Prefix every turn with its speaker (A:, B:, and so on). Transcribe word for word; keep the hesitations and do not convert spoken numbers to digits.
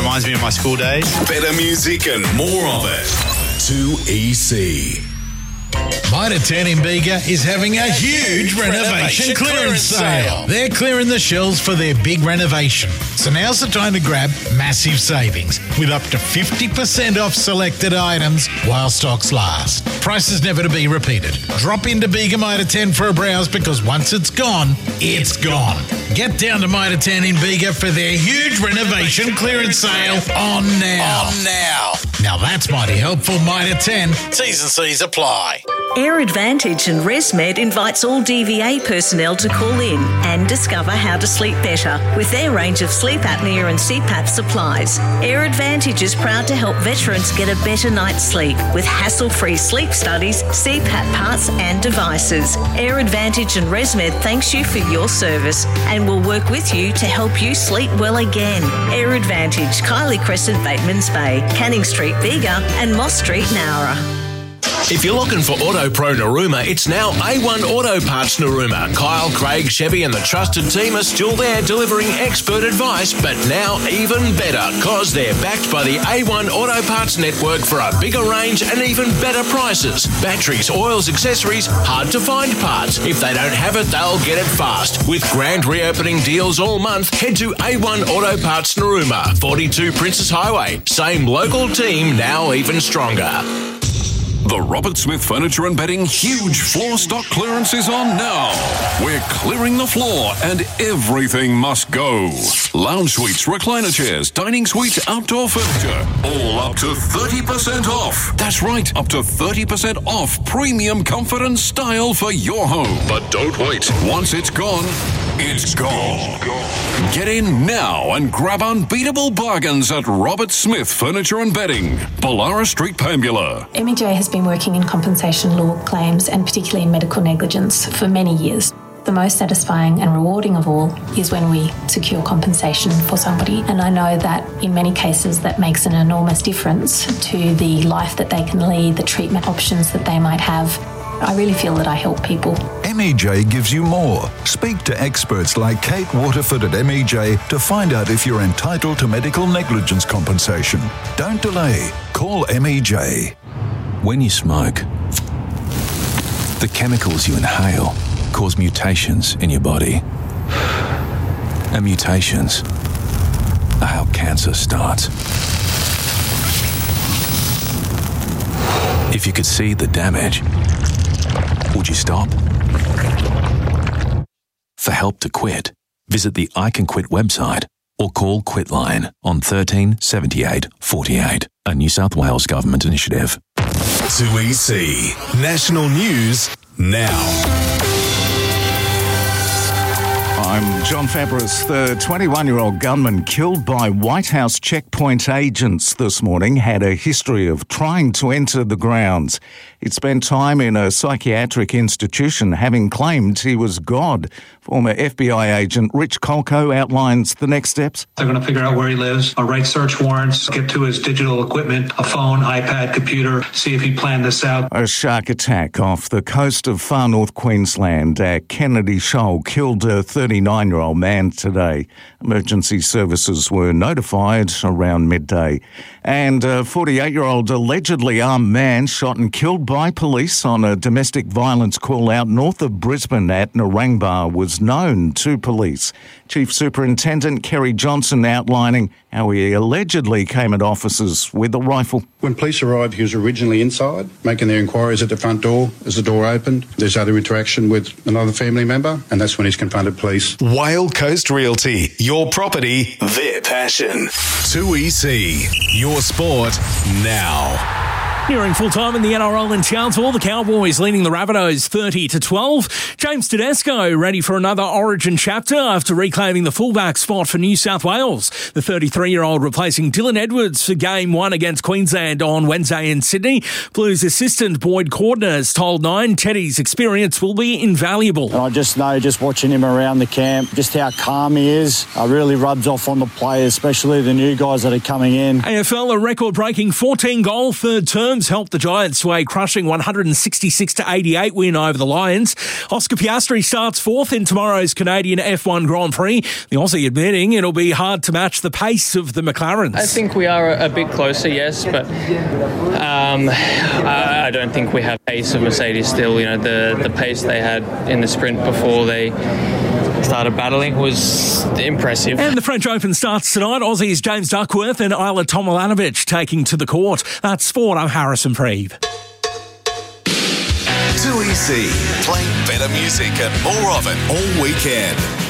A: reminds me of my school days.
B: Better music and more of it. two E C.
C: Mitre ten in Bega is having a huge renovation clearance sale. They're clearing the shelves for their big renovation. So now's the time to grab massive savings with up to fifty percent off selected items while stocks last. Prices never to be repeated. Drop into Bega Mitre ten for a browse because once it's gone, it's gone. Get down to Mitre ten in Bega for their huge renovation clearance sale on now.
B: On now.
C: Now that's mighty helpful. Mitre ten. T's and C's apply.
D: Air Advantage and ResMed invites all D V A personnel to call in and discover how to sleep better with their range of sleep apnea and C PAP supplies. Air Advantage is proud to help veterans get a better night's sleep with hassle-free sleep studies, C PAP parts and devices. Air Advantage and ResMed thanks you for your service and will work with you to help you sleep well again. Air Advantage, Kylie Crescent, Batemans Bay, Canning Street, Bega and Moss Street, Nowra.
E: If you're looking for Auto Pro Narooma, it's now A one Auto Parts Narooma. Kyle, Craig, Chevy and the trusted team are still there delivering expert advice, but now even better because they're backed by the A one Auto Parts network for a bigger range and even better prices. Batteries, oils, accessories, hard to find parts. If they don't have it, they'll get it fast. With grand reopening deals all month, head to A one Auto Parts Narooma, forty-two Princess Highway. Same local team, now even stronger.
F: The Robert Smith Furniture and Bedding huge floor stock clearance is on now. We're clearing the floor and everything must go. Lounge suites, recliner chairs, dining suites, outdoor furniture, all up to thirty percent off. That's right, up to thirty percent off premium comfort and style for your home. But don't wait. Once it's gone, it's gone. Get in now and grab unbeatable bargains at Robert Smith Furniture and Bedding, Ballara Street, Pambula.
G: M E J has been working in compensation law claims and particularly in medical negligence for many years. The most satisfying and rewarding of all is when we secure compensation for somebody. And I know that in many cases that makes an enormous difference to the life that they can lead, the treatment options that they might have. I really feel that I help people.
H: M E J gives you more. Speak to experts like Kate Waterford at M E J to find out if you're entitled to medical negligence compensation. Don't delay. Call M E J.
I: When you smoke, the chemicals you inhale cause mutations in your body. And mutations are how cancer starts. If you could see the damage, would you stop? For help to quit, visit the I Can Quit website or call Quitline on thirteen seventy-eight forty-eight, a New South Wales government initiative.
B: two E C. National News now.
J: I'm John Fabris. The twenty-one-year-old gunman killed by White House checkpoint agents this morning had a history of trying to enter the grounds. He'd spent time in a psychiatric institution, having claimed he was God. Former F B I agent Rich Colco outlines the next steps.
K: They're going to figure out where he lives, I'll write search warrants, get to his digital equipment, a phone, iPad, computer, see if he planned this out.
J: A shark attack off the coast of far north Queensland at Kennedy Shoal killed a thirty-nine-year-old man today. Emergency services were notified around midday. And a forty-eight-year-old allegedly armed man shot and killed by police on a domestic violence call out north of Brisbane at Narangba was known to police. Chief Superintendent Kerry Johnson outlining how he allegedly came at officers with a rifle.
L: When police arrived, he was originally inside, making their inquiries at the front door. As the door opened, there's other interaction with another family member, and that's when he's confronted police.
B: Whale Coast Realty, your property, their passion. two E C, your sport now.
M: Nearing full-time in the N R L in Townsville, the Cowboys leading the Rabbitohs thirty to twelve. James Tedesco ready for another Origin chapter after reclaiming the fullback spot for New South Wales. The thirty-three-year-old replacing Dylan Edwards for game one against Queensland on Wednesday in Sydney. Blues assistant Boyd Cordner has told Nine Teddy's experience will be invaluable.
N: And I just know, just watching him around the camp, just how calm he is. It really rubs off on the players, especially the new guys that are coming in.
M: A F L, a record-breaking fourteen-goal third term Williams helped the Giants to a crushing one sixty-six to eighty-eight win over the Lions. Oscar Piastri starts fourth in tomorrow's Canadian F one Grand Prix. The Aussie admitting it'll be hard to match the pace of the McLarens.
A: I think we are a bit closer, yes, but um, I, I don't think we have pace of Mercedes still. You know, the, the pace they had in the sprint before they started battling was impressive.
M: And the French Open starts tonight. Aussies James Duckworth and Isla Tomilanovic taking to the court. That's sport. I'm Harrison Preeve.
B: two E C, playing better music and more of it all weekend.